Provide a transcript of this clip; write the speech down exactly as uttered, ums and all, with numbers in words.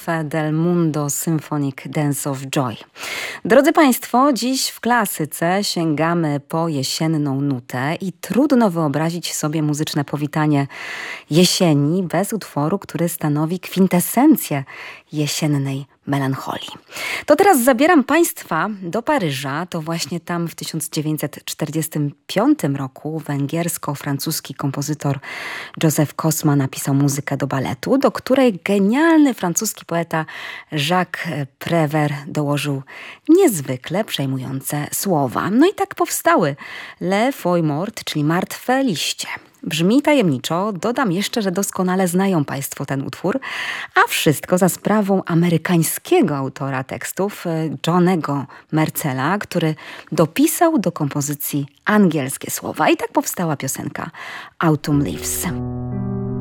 Cafe del Mundo Symphonic Dance of Joy. Drodzy Państwo, dziś w klasyce sięgamy po jesienną nutę i trudno wyobrazić sobie muzyczne powitanie jesieni bez utworu, który stanowi kwintesencję jesiennej melancholii. To teraz zabieram Państwa do Paryża. To właśnie tam w tysiąc dziewięćset czterdziestym piątym roku węgiersko-francuski kompozytor Józef Kosma napisał muzykę do baletu, do której genialny francuski poeta Jacques Prévert dołożył niezwykle przejmujące słowa. No i tak powstały Les Feuilles Mortes, czyli Martwe liście. Brzmi tajemniczo, dodam jeszcze, że doskonale znają Państwo ten utwór, a wszystko za sprawą amerykańskiego autora tekstów Johnego Mercella, który dopisał do kompozycji angielskie słowa i tak powstała piosenka Autumn Leaves.